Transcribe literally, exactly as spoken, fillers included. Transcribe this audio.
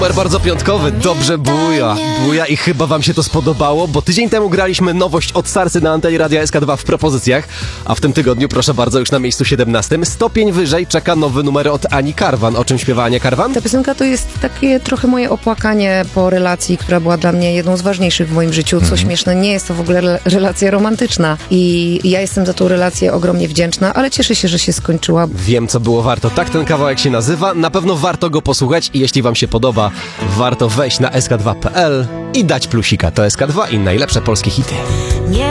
Super, bardzo piątkowy, dobrze buja, buja i chyba wam się to spodobało, bo tydzień temu graliśmy nowość od Sarsy na antenie Radia S K dwa w propozycjach, a w tym tygodniu, proszę bardzo, już na miejscu siedemnastym, stopień wyżej czeka nowy numer od Ani Karwan. O czym śpiewa Ania Karwan? Ta piosenka to jest takie trochę moje opłakanie po relacji, która była dla mnie jedną z ważniejszych w moim życiu. Co mhm. śmieszne, nie jest to w ogóle re- relacja romantyczna i ja jestem za tą relację ogromnie wdzięczna, ale cieszę się, że się skończyła. Wiem, co było warto. Tak ten kawałek się nazywa. Na pewno warto go posłuchać i jeśli wam się podoba, warto wejść na S K dwa kropka P L i dać plusika. To S K dwa i najlepsze polskie hity. Nie